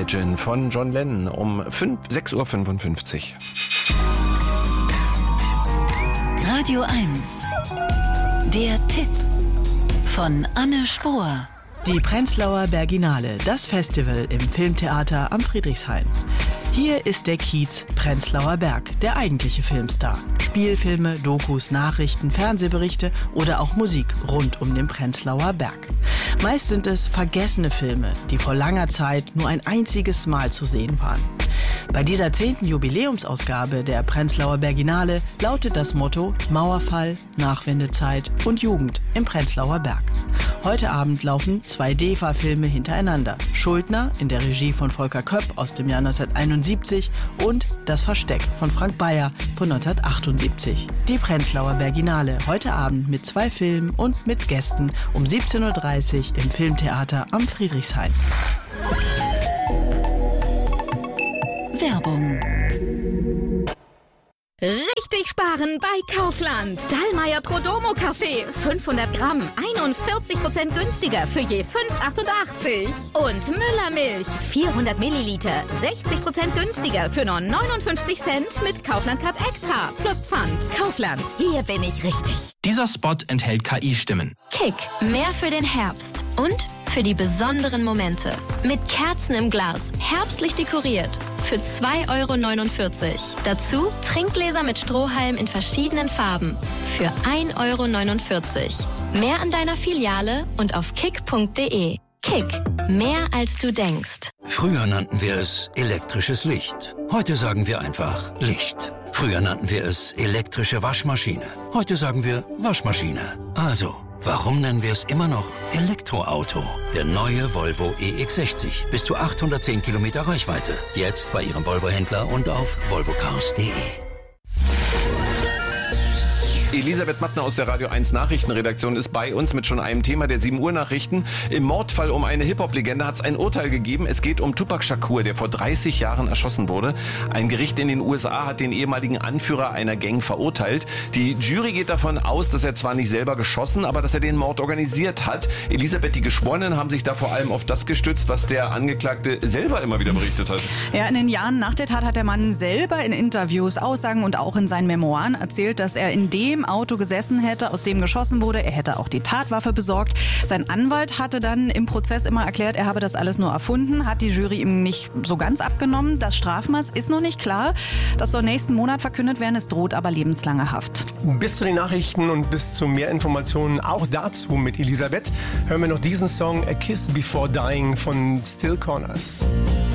Imagine von John Lennon um 6:55 Uhr. Radio 1. Der Tipp von Anne Spohr. Die Prenzlauer Berginale, das Festival im Filmtheater am Friedrichshain. Hier ist der Kiez Prenzlauer Berg, der eigentliche Filmstar. Spielfilme, Dokus, Nachrichten, Fernsehberichte oder auch Musik rund um den Prenzlauer Berg. Meist sind es vergessene Filme, die vor langer Zeit nur ein einziges Mal zu sehen waren. Bei dieser 10. Jubiläumsausgabe der Prenzlauer Berginale lautet das Motto Mauerfall, Nachwendezeit und Jugend im Prenzlauer Berg. Heute Abend laufen 2 DEFA-Filme hintereinander. Schuldner in der Regie von Volker Köpp aus dem Jahr 1971 und Das Versteck von Frank Bayer von 1978. Die Prenzlauer Berginale heute Abend mit 2 Filmen und mit Gästen um 17:30 Uhr im Filmtheater am Friedrichshain. Werbung. Richtig sparen bei Kaufland. Dallmayr Prodomo Kaffee. 500 Gramm. 41% günstiger für je 5,88. Und Müller Milch. 400 Milliliter. 60% günstiger für nur 59 Cent mit Kaufland Card Extra. Plus Pfand. Kaufland. Hier bin ich richtig. Dieser Spot enthält KI-Stimmen. Kick. Mehr für den Herbst. Und für die besonderen Momente. Mit Kerzen im Glas. Herbstlich dekoriert. Für 2,49 €. Dazu Trinkgläser mit Strohhalm in verschiedenen Farben. Für 1,49 €. Mehr an deiner Filiale und auf kick.de. Kick. Mehr als du denkst. Früher nannten wir es elektrisches Licht. Heute sagen wir einfach Licht. Früher nannten wir es elektrische Waschmaschine. Heute sagen wir Waschmaschine. Also, warum nennen wir es immer noch Elektroauto? Der neue Volvo EX60. Bis zu 810 Kilometer Reichweite. Jetzt bei Ihrem Volvo-Händler und auf volvocars.de. Elisabeth Mattner aus der Radio 1 Nachrichtenredaktion ist bei uns mit schon einem Thema der 7 Uhr Nachrichten. Im Mordfall um eine Hip-Hop-Legende hat es ein Urteil gegeben. Es geht um Tupac Shakur, der vor 30 Jahren erschossen wurde. Ein Gericht in den USA hat den ehemaligen Anführer einer Gang verurteilt. Die Jury geht davon aus, dass er zwar nicht selber geschossen, aber dass er den Mord organisiert hat. Elisabeth, die Geschworenen haben sich da vor allem auf das gestützt, was der Angeklagte selber immer wieder berichtet hat. Ja, in den Jahren nach der Tat hat der Mann selber in Interviews, Aussagen und auch in seinen Memoiren erzählt, dass er in dem Auto gesessen hätte, aus dem geschossen wurde. Er hätte auch die Tatwaffe besorgt. Sein Anwalt hatte dann im Prozess immer erklärt, er habe das alles nur erfunden, hat die Jury ihm nicht so ganz abgenommen. Das Strafmaß ist noch nicht klar. Das soll nächsten Monat verkündet werden. Es droht aber lebenslange Haft. Bis zu den Nachrichten und bis zu mehr Informationen auch dazu mit Elisabeth hören wir noch diesen Song A Kiss Before Dying von Still Corners.